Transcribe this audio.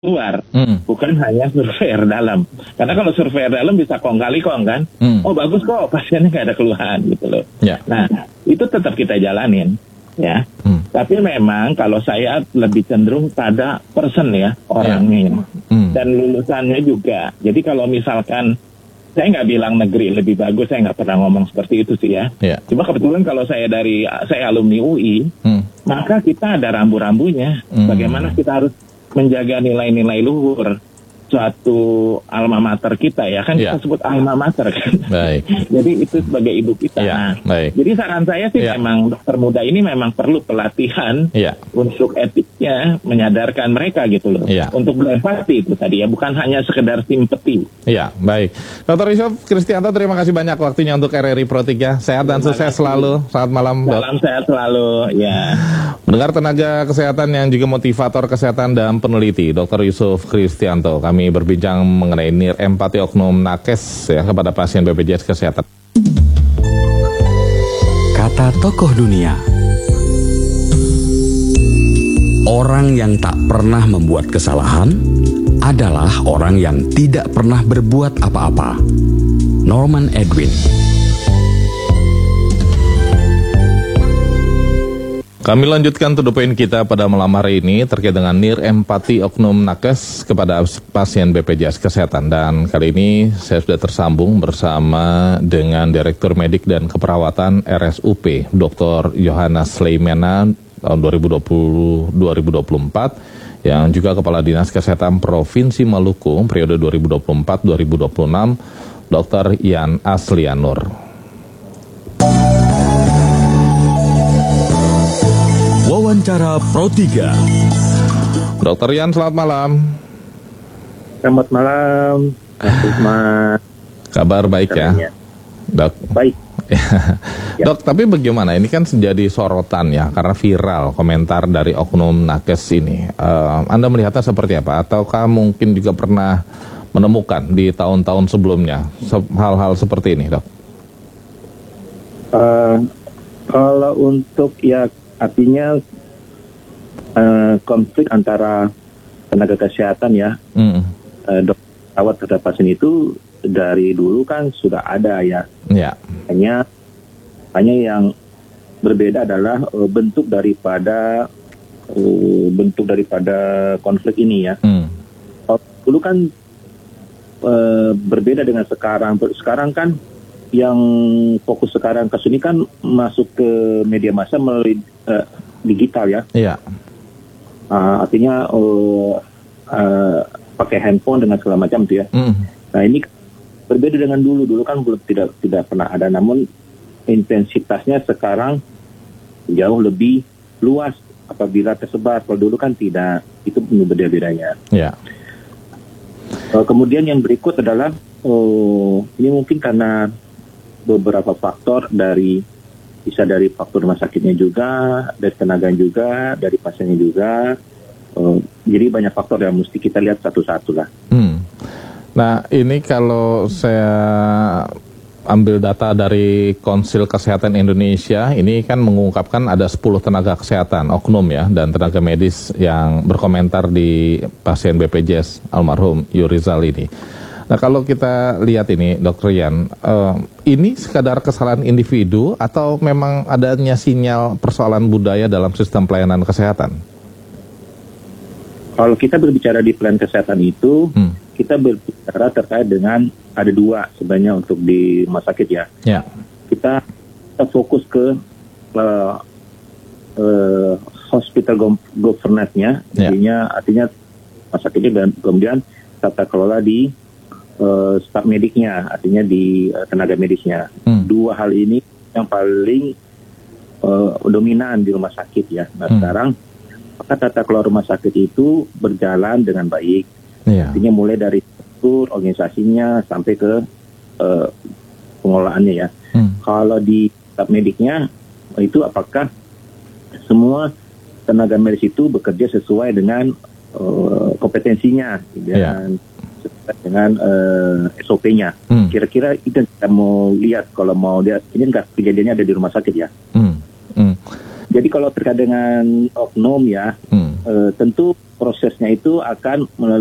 luar, bukan hanya surveyor dalam. Karena kalau surveyor dalam bisa kong kali kong kan, oh bagus kok pasiennya nggak ada keluhan gitu loh. Ya. Nah itu tetap kita jalanin ya. Tapi memang kalau saya lebih cenderung pada person ya orangnya dan lulusannya juga. Jadi kalau misalkan saya nggak bilang negeri lebih bagus, saya nggak pernah ngomong seperti itu sih ya. Cuma kebetulan kalau saya alumni UI, maka kita ada rambu-rambunya. Bagaimana kita harus menjaga nilai-nilai luhur suatu alma mater kita ya kan kita sebut alma mater kan. Baik. Jadi itu sebagai ibu kita. Nah, jadi saran saya sih memang dokter muda ini memang perlu pelatihan untuk etiknya, menyadarkan mereka gitu loh. Untuk berempati itu tadi ya, bukan hanya sekedar simpati. Iya, baik. Dr. Yusuf Kristianto, terima kasih banyak waktunya untuk RRI Pro 3. Sehat dan sukses selalu. Selamat malam, Dok. Salam sehat selalu, ya. Mendengar tenaga kesehatan yang juga motivator kesehatan dan peneliti, Dr. Yusuf Kristianto. Kami berbincang mengenai NIR empati oknum nakes ya kepada pasien BPJS Kesehatan. Kata tokoh dunia. Orang yang tak pernah membuat kesalahan adalah orang yang tidak pernah berbuat apa-apa. Norman Edwin. Kami lanjutkan to the point kita pada malam hari ini terkait dengan NIR empati oknum nakes kepada pasien BPJS Kesehatan. Dan kali ini saya sudah tersambung bersama dengan Direktur Medik dan Keperawatan RSUP, Dr. Yohanes Sleimena tahun 2020-2024, yang juga Kepala Dinas Kesehatan Provinsi Maluku periode 2024-2026, Dr. Ian Aslianur. Wawancara Pro 3. Dr. Ian, selamat malam. Selamat malam, Mas. Kabar baik ya, Dok? Baik. Dok, tapi bagaimana? Ini kan menjadi sorotan ya, karena viral komentar dari oknum nakes ini. Anda melihatnya seperti apa? Ataukah mungkin juga pernah menemukan di tahun-tahun sebelumnya hal-hal seperti ini, Dok? Kalau untuk ya artinya konflik antara tenaga kesehatan ya, dokter perawat terhadap pasien itu dari dulu kan sudah ada ya. Hanya yang berbeda adalah bentuk daripada konflik ini ya. Dulu kan berbeda dengan sekarang. Sekarang kan yang fokus sekarang kasus ini kan masuk ke media massa melalui digital ya. Artinya pakai handphone dengan segala macam itu ya. Nah ini berbeda dengan dulu. Dulu kan belum tidak pernah ada, namun intensitasnya sekarang jauh lebih luas apabila tersebar. Kalau dulu kan tidak, itu berbeda-bedanya. Kemudian yang berikut adalah ini mungkin karena beberapa faktor bisa dari faktor rumah sakitnya juga, dari tenaga juga, dari pasiennya juga. Jadi banyak faktor yang mesti kita lihat satu-satu lah. Nah ini kalau saya ambil data dari Konsil Kesehatan Indonesia, ini kan mengungkapkan ada 10 tenaga kesehatan oknum ya dan tenaga medis yang berkomentar di pasien BPJS almarhum Yurizal ini. Nah kalau kita lihat ini Dr. Ian, ini sekadar kesalahan individu atau memang adanya sinyal persoalan budaya dalam sistem pelayanan kesehatan? Kalau kita berbicara di pelayanan kesehatan itu, kita berbicara terkait dengan ada dua sebenarnya untuk di rumah sakit ya. Kita fokus ke hospital governance-nya, artinya rumah sakitnya dan kemudian tata kelola di staf mediknya, artinya di tenaga medisnya. Dua hal ini yang paling dominan di rumah sakit ya. Nah sekarang maka tata kelola rumah sakit itu berjalan dengan baik. Artinya mulai dari struktur organisasinya sampai ke pengelolaannya ya. Kalau di staf mediknya itu apakah semua tenaga medis itu bekerja sesuai dengan kompetensinya dengan SOP-nya. Kira-kira itu yang kita mau lihat. Kalau mau lihat, ini enggak kejadiannya ada di rumah sakit ya. Jadi kalau terkait dengan oknum ya, tentu prosesnya itu akan melalui